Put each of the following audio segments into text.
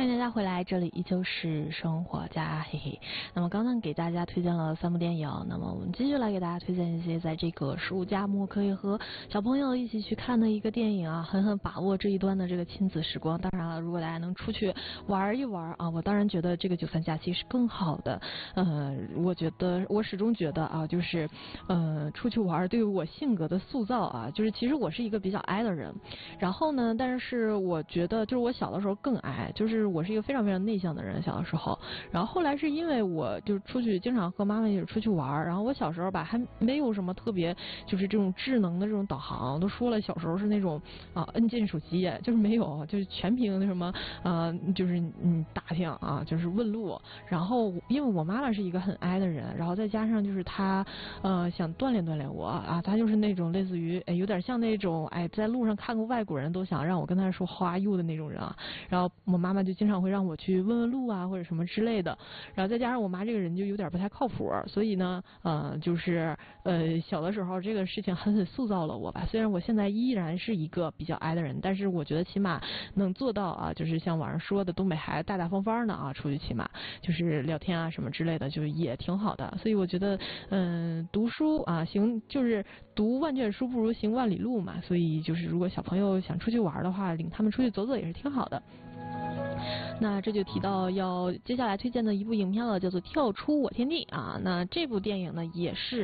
欢迎大家回来，这里依旧是生活家，嘿嘿。那么刚刚给大家推荐了3部电影，那么我们继续来给大家推荐一些在这个暑假末可以和小朋友一起去看的一个电影啊，狠狠把握这一端的这个亲子时光。当然了，如果大家能出去玩一玩啊，我当然觉得这个9·3假期是更好的。我始终觉得啊，就是出去玩对于我性格的塑造啊，就是其实我是一个比较矮的人，然后呢，但是我觉得就是我小的时候更矮，就是我是一个非常非常内向的人，小的时候。然后后来是因为我就出去经常和妈妈一起出去玩，然后我小时候吧还没有什么特别就是这种智能的这种导航，都说了小时候是那种按键手机，就是没有，就是全凭那什么就是打听啊，就是问路。然后因为我妈妈是一个很矮的人，然后再加上就是她想锻炼锻炼我啊，她就是那种类似于有点像那种在路上看过外国人都想让我跟她说 How are you 的那种人啊。然后我妈妈就经常会让我去问问路啊或者什么之类的，然后再加上我妈这个人就有点不太靠谱，所以呢就是小的时候这个事情狠狠塑造了我吧。虽然我现在依然是一个比较矮的人，但是我觉得起码能做到啊，就是像网上说的东北孩子大大方方的啊，出去起码就是聊天啊什么之类的，就也挺好的。所以我觉得读书啊就是读万卷书不如行万里路嘛，所以就是如果小朋友想出去玩的话，领他们出去走走也是挺好的。那这就提到要接下来推荐的一部影片了，叫做《跳出我天地》啊。那这部电影呢也是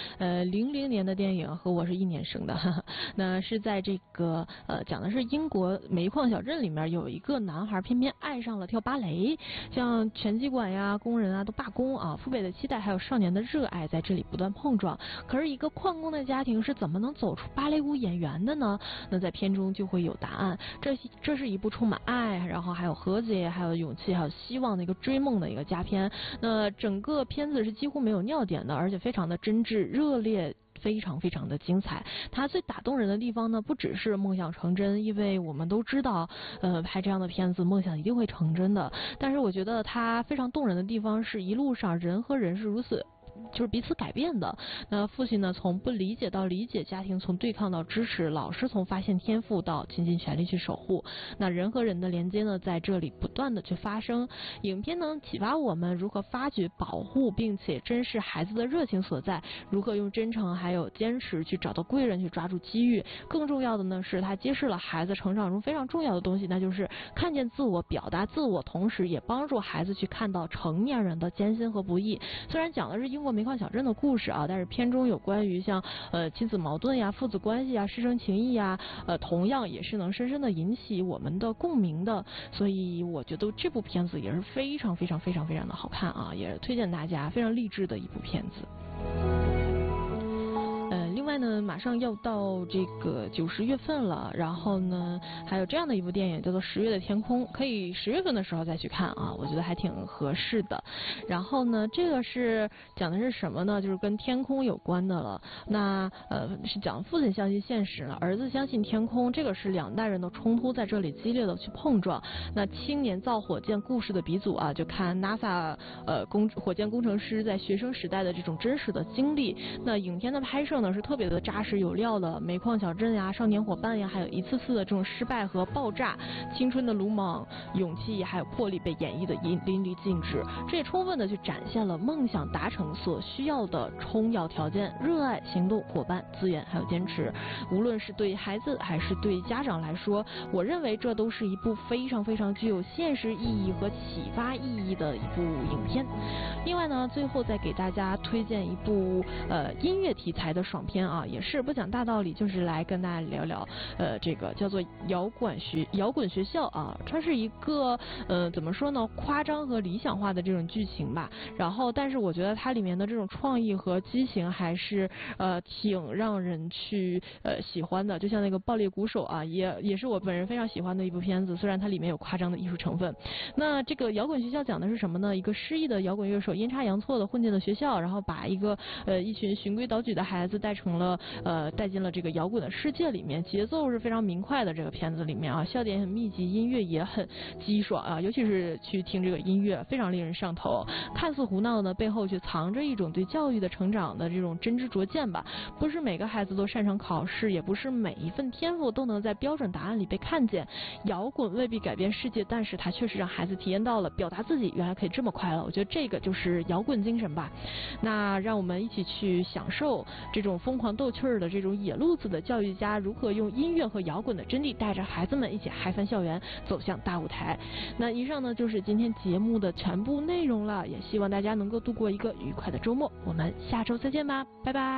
00年的电影，和我是一年生的。那是在这个讲的是英国煤矿小镇里面有一个男孩偏偏爱上了跳芭蕾，像拳击馆呀、工人啊都罢工啊，父辈的期待还有少年的热爱在这里不断碰撞。可是一个矿工的家庭是怎么能走出芭蕾舞演员的呢？那在片中就会有答案。这是一部充满爱，然后还有和解，还有勇气，还有希望的一个追梦的一个佳片。那整个片子是几乎没有尿点的，而且非常的真挚热烈，非常非常的精彩。它最打动人的地方呢，不只是梦想成真，因为我们都知道拍这样的片子梦想一定会成真的，但是我觉得它非常动人的地方是一路上人和人是如此就是彼此改变的。那父亲呢，从不理解到理解，家庭从对抗到支持，老师从发现天赋到倾尽全力去守护。那人和人的连接呢，在这里不断的去发生。影片能启发我们如何发掘、保护并且珍视孩子的热情所在，如何用真诚还有坚持去找到贵人，去抓住机遇。更重要的呢，是它揭示了孩子成长中非常重要的东西，那就是看见自我、表达自我，同时也帮助孩子去看到成年人的艰辛和不易。虽然讲的是英国煤矿小镇的故事啊，但是片中有关于像亲子矛盾呀、父子关系啊、师生情谊呀，同样也是能深深的引起我们的共鸣的。所以我觉得这部片子也是非常非常非常非常的好看啊，也推荐大家，非常励志的一部片子。另外呢，马上要到这个9、10月份了，然后呢，还有这样的一部电影叫做《10月的天空》，可以10月份的时候再去看啊，我觉得还挺合适的。然后呢，这个是讲的是什么呢？就是跟天空有关的了。那是讲父亲相信现实了，儿子相信天空，这个是2代人的冲突在这里激烈的去碰撞。那青年造火箭故事的鼻祖啊，就看 NASA 火箭工程师在学生时代的这种真实的经历。那影片的拍摄呢是特别的扎实有料的，煤矿小镇呀、少年伙伴呀，还有一次次的这种失败和爆炸，青春的鲁莽、勇气还有魄力被演绎的淋漓尽致。这也充分的去展现了梦想达成所需要的充要条件：热爱、行动、伙伴、资源还有坚持。无论是对孩子还是对家长来说，我认为这都是一部非常非常具有现实意义和启发意义的一部影片。另外呢，最后再给大家推荐一部音乐题材的爽片啊，也是不讲大道理，就是来跟大家聊聊这个叫做摇滚学校啊，它是一个怎么说呢，夸张和理想化的这种剧情吧。然后但是我觉得它里面的这种创意和激情还是挺让人去喜欢的。就像那个爆裂鼓手啊，也是我本人非常喜欢的一部片子，虽然它里面有夸张的艺术成分。那这个摇滚学校讲的是什么呢？一个失意的摇滚乐手阴差阳错的混进了学校，然后把一群循规蹈矩的孩子带成了带进了这个摇滚的世界里面，节奏是非常明快的。这个片子里面啊，笑点很密集，音乐也很激爽啊，尤其是去听这个音乐，非常令人上头。看似胡闹呢，背后却藏着一种对教育的成长的这种真知灼见吧。不是每个孩子都擅长考试，也不是每一份天赋都能在标准答案里被看见。摇滚未必改变世界，但是它确实让孩子体验到了表达自己原来可以这么快乐。我觉得这个就是摇滚精神吧。那让我们一起去享受这种疯狂逗趣儿的这种野路子的教育家如何用音乐和摇滚的真谛带着孩子们一起嗨翻校园，走向大舞台。那以上呢就是今天节目的全部内容了，也希望大家能够度过一个愉快的周末。我们下周再见吧，拜拜。